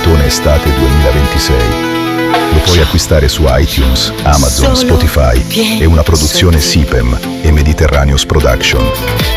Panettone estate 2026. Lo puoi acquistare su iTunes, Amazon, Spotify. È una produzione Sipem e Mediterraneous Production.